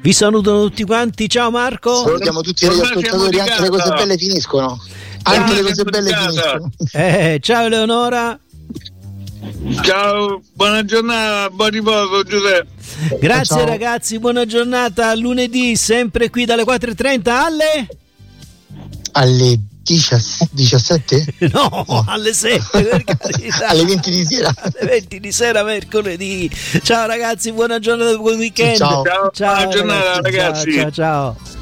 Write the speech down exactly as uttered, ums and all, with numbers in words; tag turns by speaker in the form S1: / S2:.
S1: Vi saluto tutti quanti, ciao Marco.
S2: Salutiamo tutti gli ascoltatori, anche le cose belle finiscono. Anche le cose belle finiscono.
S1: Eh, ciao Eleonora.
S3: Ciao, buona giornata, buon riposo Giuseppe.
S1: Grazie
S2: ciao.
S1: Ragazzi, buona giornata. Lunedì sempre qui dalle quattro e trenta alle
S2: Alle diciassette?
S1: No, no. alle sette per carità.
S2: Alle venti di sera.
S1: Alle venti di sera mercoledì. Ciao ragazzi, buona giornata, buon weekend.
S2: Ciao,
S3: ciao, buona giornata ragazzi.
S1: Ciao ciao. ciao.